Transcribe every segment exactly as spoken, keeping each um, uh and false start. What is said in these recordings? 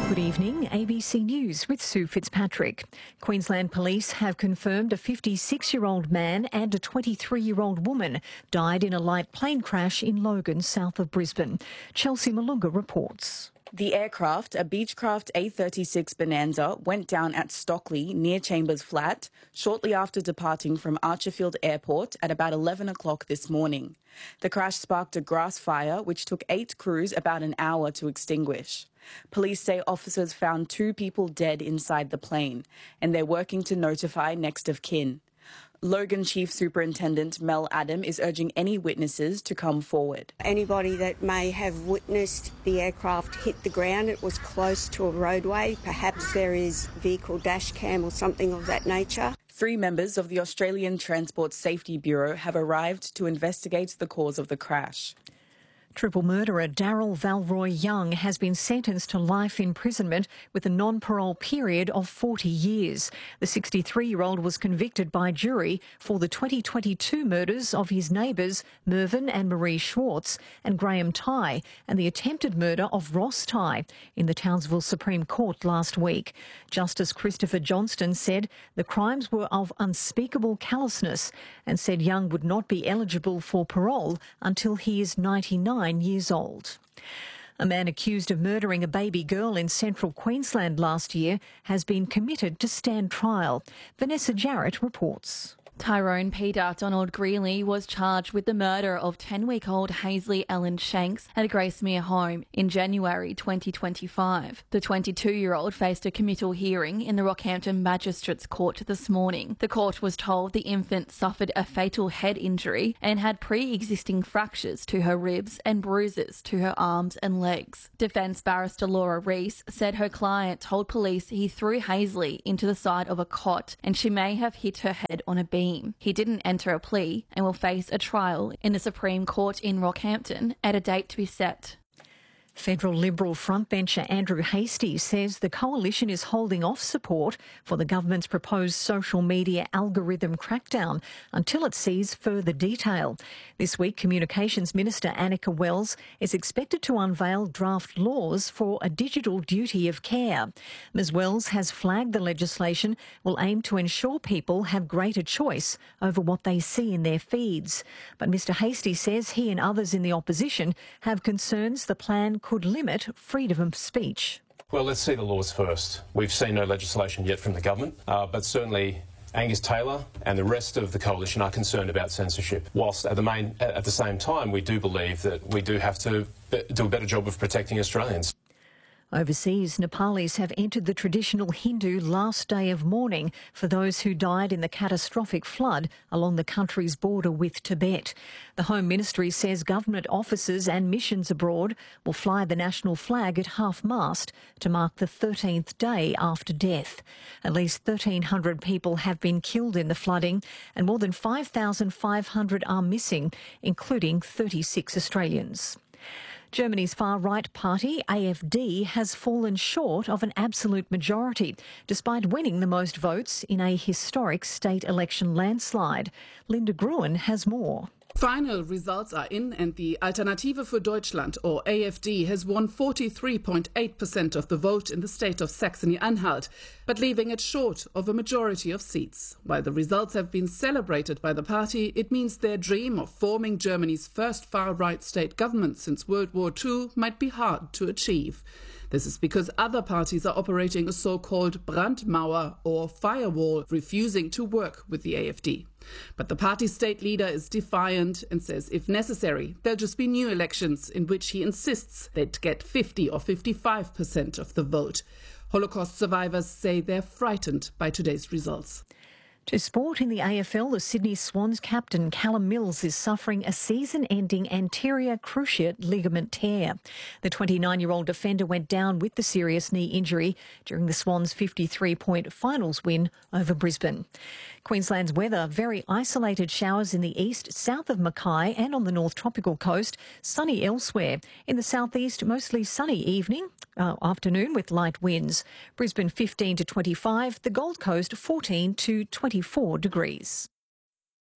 Good evening, A B C News with Sue Fitzpatrick. Queensland Police have confirmed a fifty-six-year-old man and a twenty-three-year-old woman died in a light plane crash in Logan, south of Brisbane. Chelsea Malunga reports. The aircraft, a Beechcraft A thirty-six Bonanza, went down at Stockley near Chambers Flat shortly after departing from Archerfield Airport at about eleven o'clock this morning. The crash sparked a grass fire which took eight crews about an hour to extinguish. Police say officers found two people dead inside the plane and they're working to notify next of kin. Logan Chief Superintendent Mel Adam is urging any witnesses to come forward. Anybody that may have witnessed the aircraft hit the ground, it was close to a roadway, perhaps there is vehicle dash cam or something of that nature. Three members of the Australian Transport Safety Bureau have arrived to investigate the cause of the crash. Triple murderer Daryl Valroy Young has been sentenced to life imprisonment with a non-parole period of forty years. The sixty-three-year-old was convicted by jury for the twenty twenty-two murders of his neighbours Mervyn and Marie Schwartz and Graham Tighe and the attempted murder of Ross Tighe in the Townsville Supreme Court last week. Justice Christopher Johnston said the crimes were of unspeakable callousness and said Young would not be eligible for parole until he is ninety-nine years old. A man accused of murdering a baby girl in central Queensland last year has been committed to stand trial. Vanessa Jarrett reports. Tyrone Peter Donald Greeley was charged with the murder of ten-week-old Hazley Ellen Shanks at a Gracemere home in January twenty twenty-five. The twenty-two-year-old faced a committal hearing in the Rockhampton Magistrates Court this morning. The court was told the infant suffered a fatal head injury and had pre-existing fractures to her ribs and bruises to her arms and legs. Defence barrister Laura Rees said her client told police he threw Hazley into the side of a cot and she may have hit her head on a beam. He didn't enter a plea and will face a trial in the Supreme Court in Rockhampton at a date to be set. Federal Liberal frontbencher Andrew Hastie says the coalition is holding off support for the government's proposed social media algorithm crackdown until it sees further detail. This week, Communications Minister Annika Wells is expected to unveil draft laws for a digital duty of care. Ms Wells has flagged the legislation will aim to ensure people have greater choice over what they see in their feeds. But Mr Hastie says he and others in the opposition have concerns the plan could limit freedom of speech. Well, let's see the laws first. We've seen no legislation yet from the government, uh, but certainly Angus Taylor and the rest of the coalition are concerned about censorship. Whilst at the, main, at the same time, we do believe that we do have to do a better job of protecting Australians. Overseas, Nepalis have entered the traditional Hindu last day of mourning for those who died in the catastrophic flood along the country's border with Tibet. The Home Ministry says government officers and missions abroad will fly the national flag at half-mast to mark the thirteenth day after death. At least thirteen hundred people have been killed in the flooding and more than five thousand five hundred are missing, including thirty-six Australians. Germany's far-right party, A F D, has fallen short of an absolute majority, despite winning the most votes in a historic state election landslide. Linda Gruen has more. Final results are in and the Alternative für Deutschland, or A F D, has won forty-three point eight percent of the vote in the state of Saxony-Anhalt, but leaving it short of a majority of seats. While the results have been celebrated by the party, it means their dream of forming Germany's first far-right state government since World War Two might be hard to achieve. This is because other parties are operating a so-called Brandmauer, or firewall, refusing to work with the A F D. But the party's state leader is defiant and says if necessary, there'll just be new elections in which he insists they'd get fifty or fifty-five percent of the vote. Holocaust survivors say they're frightened by today's results. To sport in the A F L, the Sydney Swans captain Callum Mills is suffering a season-ending anterior cruciate ligament tear. The twenty-nine-year-old defender went down with the serious knee injury during the Swans' fifty-three point finals win over Brisbane. Queensland's weather, very isolated showers in the east, south of Mackay and on the North Tropical Coast, sunny elsewhere. In the southeast, mostly sunny evening, uh, afternoon with light winds. Brisbane fifteen to twenty-five, the Gold Coast fourteen to twenty-four degrees.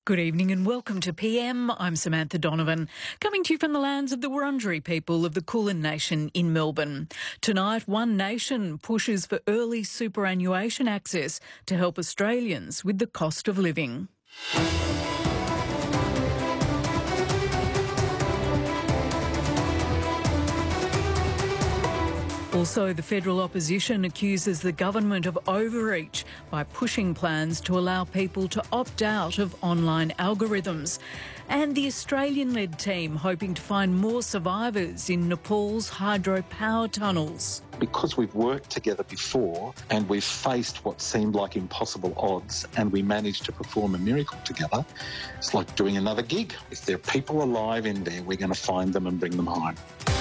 Good evening and welcome to P M. I'm Samantha Donovan, coming to you from the lands of the Wurundjeri people of the Kulin Nation in Melbourne. Tonight, One Nation pushes for early superannuation access to help Australians with the cost of living. Also, the federal opposition accuses the government of overreach by pushing plans to allow people to opt out of online algorithms. And the Australian-led team hoping to find more survivors in Nepal's hydropower tunnels. Because we've worked together before and we've faced what seemed like impossible odds and we managed to perform a miracle together, it's like doing another gig. If there are people alive in there, we're going to find them and bring them home.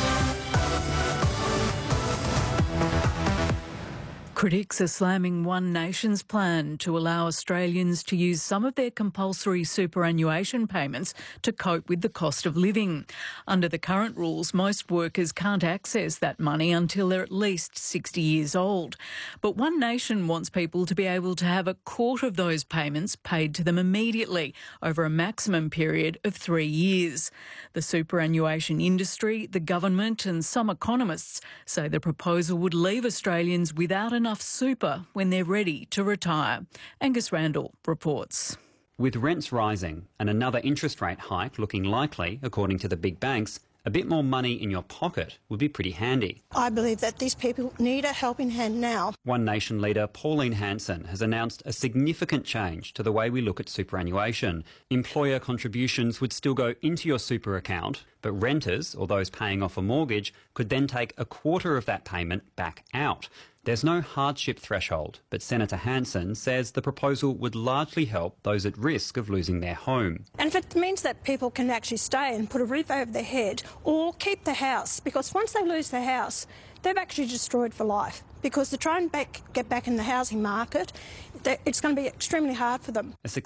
Critics are slamming One Nation's plan to allow Australians to use some of their compulsory superannuation payments to cope with the cost of living. Under the current rules, most workers can't access that money until they're at least sixty years old. But One Nation wants people to be able to have a quarter of those payments paid to them immediately over a maximum period of three years. The superannuation industry, the government and some economists say the proposal would leave Australians without enough super when they're ready to retire. Angus Randall reports. With rents rising and another interest rate hike looking likely, according to the big banks, a bit more money in your pocket would be pretty handy. I believe that these people need a helping hand now. One Nation leader Pauline Hanson has announced a significant change to the way we look at superannuation. Employer contributions would still go into your super account, but renters, or those paying off a mortgage, could then take a quarter of that payment back out. There's no hardship threshold, but Senator Hanson says the proposal would largely help those at risk of losing their home. And if it means that people can actually stay and put a roof over their head or keep the house, because once they lose their house, they've actually destroyed for life. Because to try and back, get back in the housing market, it's going to be extremely hard for them. A